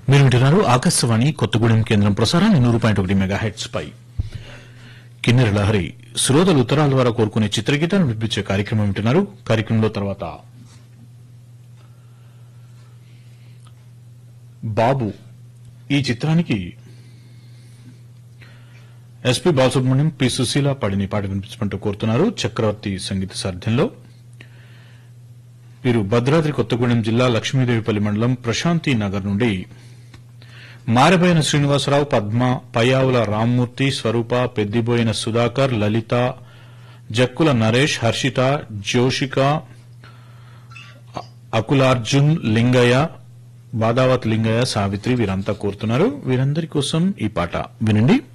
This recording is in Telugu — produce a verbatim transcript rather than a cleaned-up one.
మీరు వింటున్నారు ఆకాశవాణి కొత్తగూడెం కేంద్రం ప్రసారాన్ని నూరు పాయింట్ ఒకటి మెగా హెడ్స్ పై కిన్నెర లహరి శ్రోతలు ఉత్తరాల ద్వారా కోరుకునే చిత్రగీతాలను వినిపించే కార్యక్రమం వింటున్నారు. కార్యక్రమంలో తర్వాత బాబు ఈ చిత్రానికి ఎస్పీ బాలసుబ్రహ్మణ్యం, పి సుశీల పాడిన పాట వినిపించమంటూ కోరుతున్నారు. చక్రవర్తి సంగీత సారథ్యంలో. వీరు భద్రాద్రి కొత్తగూడెం జిల్లా లక్ష్మీదేవిపల్లి మండలం ప్రశాంతి నగర్ నుండి మారబోయిన శ్రీనివాసరావు, పద్మ, పయ్యావుల రామ్మూర్తి, స్వరూప, పెద్దిబోయిన సుధాకర్, లలిత, జక్కుల నరేష్, హర్షిత, జోషిక, అకులార్జున్, లింగయ్య, బాదావత్ లింగయ్య, సావిత్రి వీరంతా కోరుతున్నారు. వీరందరి కోసం ఈ పాట వినండి.